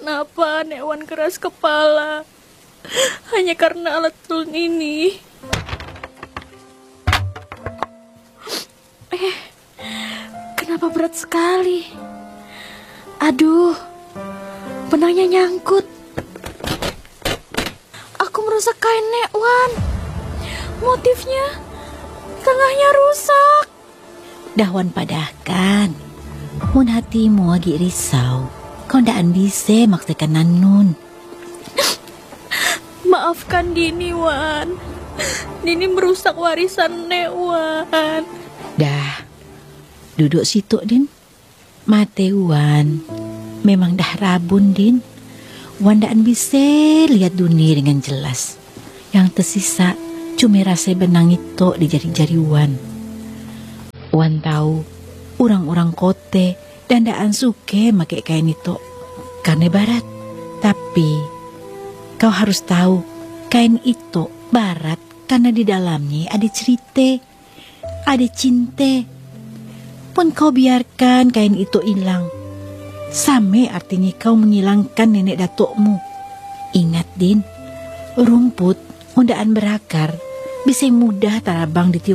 Kenapa Nek Wan keras kepala? Hanya karena alat ulun ini. Kenapa berat sekali? Aduh, benangnya nyangkut. Aku merusak kain Nek Wan. Motifnya tengahnya rusak. Dahwan padahkan. Mun hatimu lagi risau, kau ndaan bisa maksakan Nanun. Maafkan Dini, Wan. Dini merusak warisan Nek Wan. Dah, duduk situ, Din. Mate Wan, memang dah rabun, Din. Wan ndaan bisa lihat dunia dengan jelas. Yang tersisa cuma rasa benang itu di jari-jari Wan. Wan tahu orang-orang kote dan ndaan suke make kain itu karena barat. Tapi kau harus tahu, kain itu barat karena di dalamnya ada cerita, ada cinta. Pun kau biarkan kain itu hilang, sama artinya kau menghilangkan nenek datukmu. Ingat, Din, rumput mudaan berakar bisa mudah tarabang ditiup